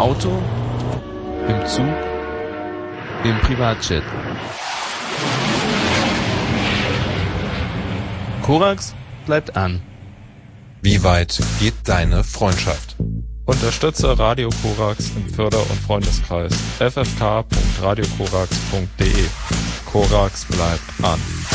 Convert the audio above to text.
Auto, im Zug, im Privatjet. Korax bleibt an. Wie weit geht deine Freundschaft? Unterstütze Radio Korax im Förder- und Freundeskreis ffk.radiokorax.de. Korax bleibt an.